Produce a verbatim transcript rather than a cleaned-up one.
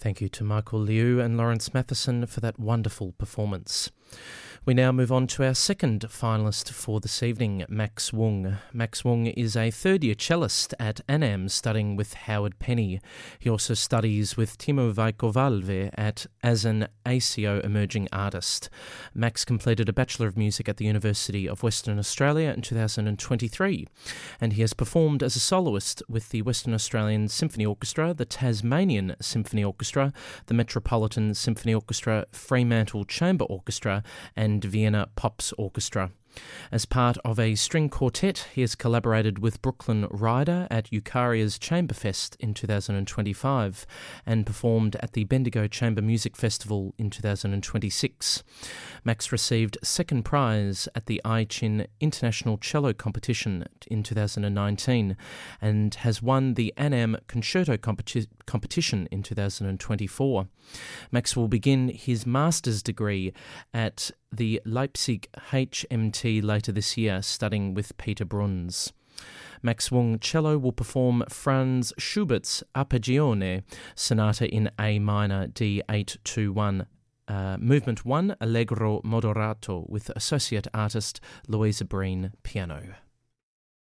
Thank you to Michael Liu and Lawrence Matheson for that wonderful performance. We now move on to our second finalist for this evening, Max Wung. Max Wung is a third-year cellist at ANAM studying with Howard Penny. He also studies with Timo Väikkövalve at as an A C O Emerging Artist. Max completed a Bachelor of Music at the University of Western Australia in two thousand twenty-three, and he has performed as a soloist with the Western Australian Symphony Orchestra, the Tasmanian Symphony Orchestra, the Metropolitan Symphony Orchestra, Fremantle Chamber Orchestra, and Vienna Pops Orchestra. As part of a string quartet, he has collaborated with Brooklyn Ryder at Eucharia's Chamberfest in two thousand twenty-five and performed at the Bendigo Chamber Music Festival in two thousand twenty-six. Max received second prize at the I-Chin International Cello Competition in two thousand nineteen and has won the ANAM Concerto competi- Competition in two thousand twenty-four. Max will begin his master's degree at the Leipzig H M T later this year, studying with Peter Bruns. Max Wung cello will perform Franz Schubert's Arpeggione Sonata in A minor D eight two one, uh, Movement one, Allegro Moderato, with associate artist Louisa Breen piano.